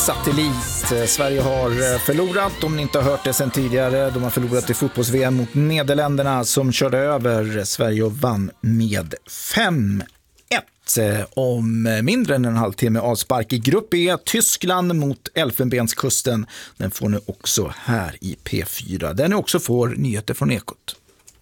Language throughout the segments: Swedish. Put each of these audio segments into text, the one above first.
satellit. Sverige har förlorat, om ni inte har hört det sedan tidigare. De har förlorat i fotbolls-VM mot Nederländerna som körde över Sverige och vann med 5-1. Om mindre än en halvtimme avspark i grupp E. Tyskland mot Elfenbenskusten. Den får ni också här i P4. Där ni också får nyheter från Ekot.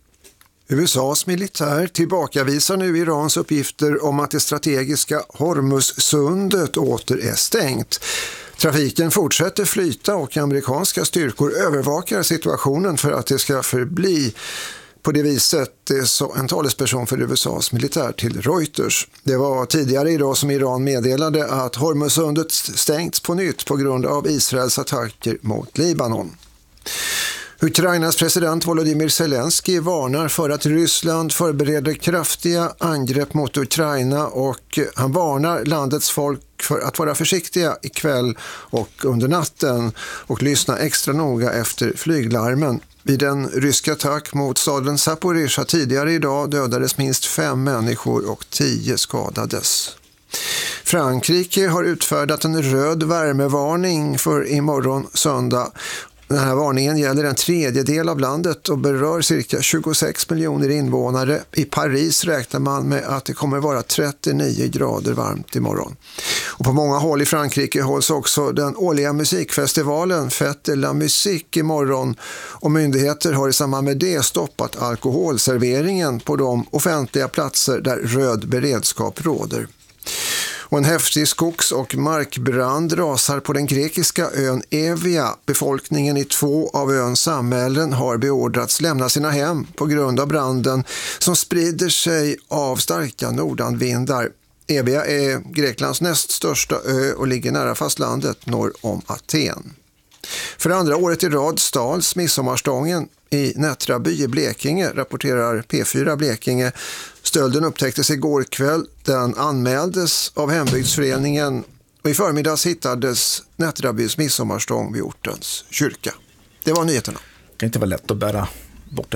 USAs militär tillbakavisar nu Irans uppgifter om att det strategiska Hormuzsundet åter är stängt. Trafiken fortsätter flyta och amerikanska styrkor övervakar situationen för att det ska förbli på det viset, det sa en talesperson för USAs militär till Reuters. Det var tidigare idag som Iran meddelade att Hormuzsundet stängts på nytt på grund av Israels attacker mot Libanon. Ukrainas president Volodymyr Zelensky varnar för att Ryssland förbereder kraftiga angrepp mot Ukraina och han varnar landets folk för att vara försiktiga ikväll och under natten och lyssna extra noga efter flyglarmen. Vid en rysk attack mot staden Zaporizjzja tidigare idag dödades minst 5 människor och 10 skadades. Frankrike har utfärdat en röd värmevarning för imorgon söndag. Den här varningen gäller en tredjedel av landet och berör cirka 26 miljoner invånare. I Paris räknar man med att det kommer vara 39 grader varmt imorgon. Och på många håll i Frankrike hålls också den årliga musikfestivalen Fête de la Musique imorgon. Och myndigheter har i samband med det stoppat alkoholserveringen på de offentliga platser där röd beredskap råder. Och en häftig skogs- och markbrand rasar på den grekiska ön Evia. Befolkningen i 2 av öns samhällen har beordrats lämna sina hem på grund av branden som sprider sig av starka nordanvindar. Evia är Greklands näst största ö och ligger nära fastlandet norr om Aten. För andra året i rad stals midsommarstången i Nättraby i Blekinge, rapporterar P4 Blekinge. Stölden upptäcktes igår kväll. Den anmäldes av hembygdsföreningen och i förmiddags hittades Nättrabys midsommarstång vid ortens kyrka. Det var nyheterna. Det kan inte vara lätt att bära bort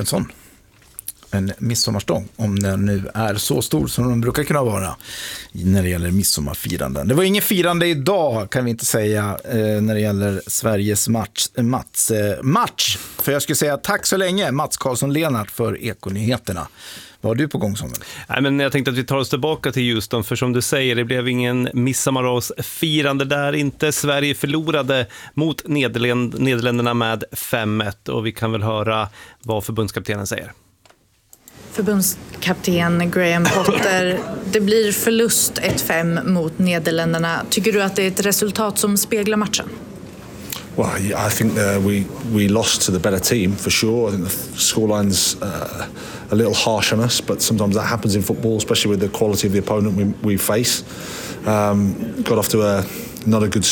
en midsommarstång om den nu är så stor som den brukar kunna vara när det gäller midsommarfiranden. Det var inget firande idag kan vi inte säga när det gäller Sveriges match. För jag skulle säga tack så länge Mats Karlsson-Lenart för Ekonyheterna. Vad har du på gång, Samuel? Nej, men jag tänkte att vi tar oss tillbaka till Houston, för som du säger, det blev ingen midsommarfirande där inte. Sverige förlorade mot Nederländerna med 5-1 och vi kan väl höra vad förbundskaptenen säger. Förbundskapten Graham Potter, det blir förlust 1-5 mot Nederländerna. Tycker du att det är ett resultat som speglar matchen? Well, I think we lost to the better team for sure. I think the scoreline's a little harsh on us, but sometimes that happens in football, especially with the quality of the opponent we face. Got off to not a good